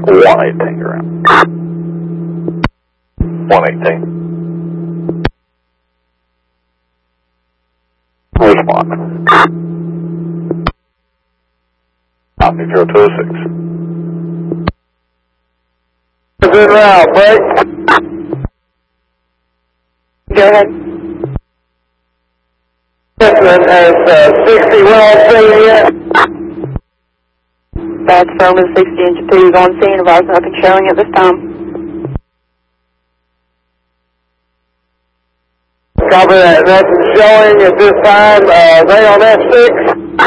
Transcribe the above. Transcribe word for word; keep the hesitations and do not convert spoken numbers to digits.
one eighteen ground. one eighteen. Respond. Copy zero two six. Good route, break. Go ahead. Gentleman has uh, sixty well seen yet. That's affirmative, sixty engine two is on scene, advise nothing showing at this time. Copy that, nothing showing at this time. Uh, they on F six.